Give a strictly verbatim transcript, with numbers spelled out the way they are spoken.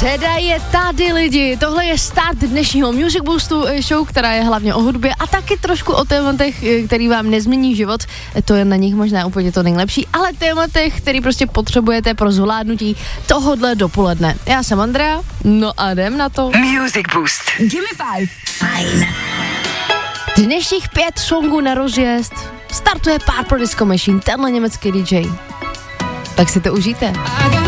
Středa je tady, lidi. Tohle je start dnešního Music Boostu show, která je hlavně o hudbě a taky trošku o tématech, který vám nezmění život. To je na nich možná úplně to nejlepší, ale tématech, který prostě potřebujete pro zvládnutí tohodle dopoledne. Já jsem Andrea, no a jdem na to. Music Boost. Give me five. Fajn. Dnešních pět songů na rozjezd startuje Purple Disco Machine, tenhle německý D J. Tak si to užijte.